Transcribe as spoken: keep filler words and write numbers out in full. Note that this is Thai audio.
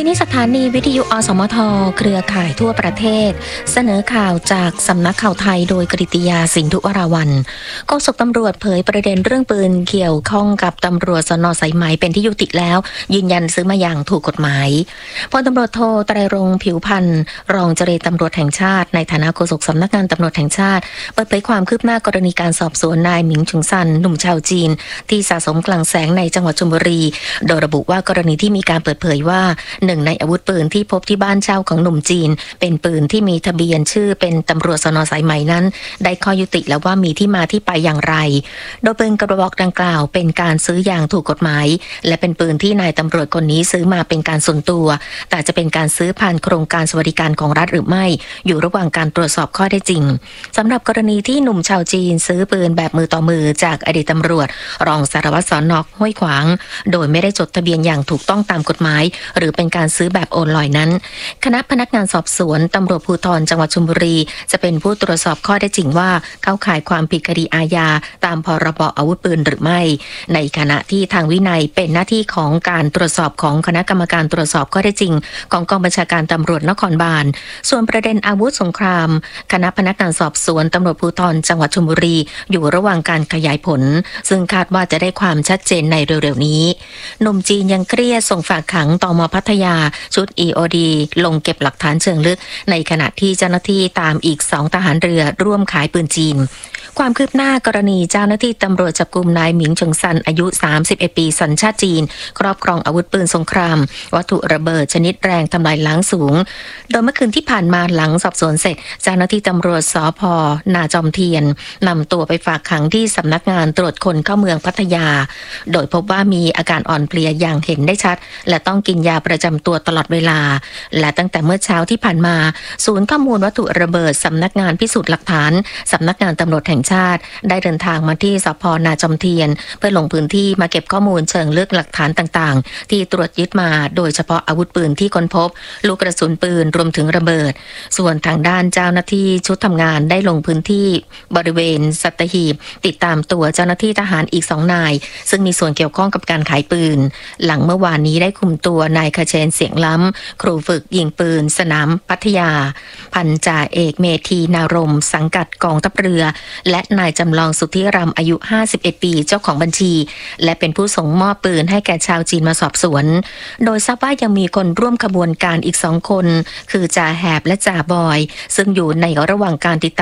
นี้สถานีวิทยุอสมทเครือข่ายทั่วประเทศเสนอข่าวจากสำนักข่าวไทยโดยกฤติยาสินธุวราวัลย์โฆษกตำรวจเผยประเด็นเรื่องปืนเกี่ยวข้องกับตำรวจสน.สายไหมเป็นที่ยุติแล้วยืนยันซื้อมาอย่างถูกกฎหมายพลตำรวจโทไตรรงค์ผิวพันธ์รองเจรตำรวจแห่งชาติในฐานะโฆษกสำนักงานตำรวจแห่งชาติเปิดเผยความคืบหน้ากรณีการสอบสวนนายหมิงชุงซันหนุ่มชาวจีนที่สะสมกลางแสงในจังหวัดชลบุรีโดยระบุว่ากรณีที่มีการเปิดเผยว่าหนึ่งในอาวุธปืนที่พบที่บ้านเช่าของหนุ่มจีนเป็นปืนที่มีทะเบียนชื่อเป็นตำรวจสน.สายไหมนั้นได้ข้อยุติแล้วว่ามีที่มาที่ไปอย่างไรโดยปืนกระบอกดังกล่าวเป็นการซื้ออย่างถูกกฎหมายและเป็นปืนที่นายตำรวจคนนี้ซื้อมาเป็นการส่วนตัวแต่จะเป็นการซื้อผ่านโครงการสวัสดิการของรัฐหรือไม่อยู่ระหว่างการตรวจสอบข้อเท็จจริงสำหรับกรณีที่หนุ่มชาวจีนซื้อปืนแบบมือต่อมือจากอดีตตำรวจรองสารวัตรสน.ห้วยขวางโดยไม่ได้จดทะเบียนอย่างถูกต้องตามกฎหมายหรือเป็นการซื้อแบบโอนลอยนั้นคณะพนักงานสอบสวนตำรวจภูธรจังหวัดชลบุรีจะเป็นผู้ตรวจสอบข้อได้จริงว่าเข้าข่ายความผิดคดีอาญาตามพรบอาวุธปืนหรือไม่ในขณะที่ทางวินัยเป็นหน้าที่ของการตรวจสอบของคณะกรรมการตรวจสอบข้อได้จริงของกองบัญชาการตำรวจนครบาลส่วนประเด็นอาวุธสงครามคณะพนักงานสอบสวนตำรวจภูธรจังหวัดชลบุรีอยู่ระหว่างการขยายผลซึ่งคาดว่าจะได้ความชัดเจนในเร็วๆนี้หนุ่มจีนยังเครียดส่งฝากขังตม.พัทยาชุด อี โอ ดี ลงเก็บหลักฐานเชิงลึกในขณะที่เจ้าหน้าที่ตามอีกสองทหารเรือร่วมขายปืนจีนความคืบหน้ากรณีเจ้าหน้าที่ตำรวจจับกุมนายหมิงเฉิงซันอายุสามสิบเอ็ดปีสัญชาติจีนครอบครองอาวุธปืนสงครามวัตถุระเบิดชนิดแรงทำลายล้างสูงโดยเมื่อคืนที่ผ่านมาหลังสอบสวนเสร็จเจ้าหน้าที่ตำรวจสภ.นาจอมเทียนนำตัวไปฝากขังที่สำนักงานตรวจคนเข้าเมืองพัทยาโดยพบว่ามีอาการอ่อนเพลียอย่างเห็นได้ชัดและต้องกินยาประจำตัวตลอดเวลาและตั้งแต่เมื่อเช้าที่ผ่านมาศูนย์ข้อมูลวัตถุระเบิดสำนักงานพิสูจน์หลักฐานสำนักงานตำรวจแห่งชาติได้เดินทางมาที่สภ.นาจอมเทียนเพื่อลงพื้นที่มาเก็บข้อมูลเชิงลึกหลักฐานต่างๆที่ตรวจยึดมาโดยเฉพาะอาวุธปืนที่ค้นพบลูกกระสุนปืนรวมถึงระเบิดส่วนทางด้านเจ้าหน้าที่ชุดทำงานได้ลงพื้นที่บริเวณสัตหีบติดตามตัวเจ้าหน้าที่ทหารอีกสองนายซึ่งมีส่วนเกี่ยวข้องกับการขายปืนหลังเมื่อวานนี้ได้คุมตัวนายคเชนเสียงล้ำครูฝึกยิงปืนสนามพัทยาพันจ่าเอกเมธีนารมสังกัดกองทัพเรือและนายจำลองสุทธิรำอายุห้าสิบเอ็ดปีเจ้าของบัญชีและเป็นผู้ส่งมอบปืนให้แก่ชาวจีนมาสอบสวนโดยทราบว่ายังมีคนร่วมขบวนการอีกสองคนคือจ่าแหบและจ่าบอยซึ่งอยู่ในระหว่างการติดตาม